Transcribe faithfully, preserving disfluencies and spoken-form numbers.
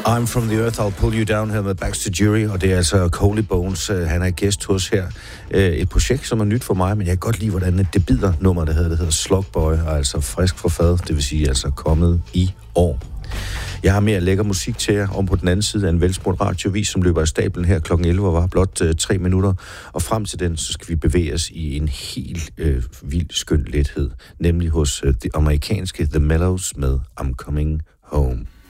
I'm from the earth, I'll pull you down her med Baxter Jury, og det er altså Coley Bones, han er gæst hos her. Et projekt, som er nyt for mig, men jeg kan godt lide, hvordan det bider nummer, der hedder, det hedder Slugboy, og altså frisk for fad, det vil sige altså kommet i år. Jeg har mere lækker musik til jer om på den anden side af en velsmurt radiovis, som løber af stablen her klokken elleve og var blot øh, tre minutter. Og frem til den, så skal vi bevæge os i en helt øh, vild skøn lethed, nemlig hos øh, det amerikanske The Mellows med I'm Coming Home.